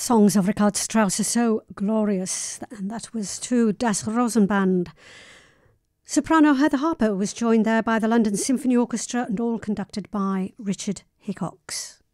songs of Richard Strauss are so glorious, and that was to Das Rosenband. Soprano Heather Harper was joined there by the London Symphony Orchestra and all conducted by Richard Hickox.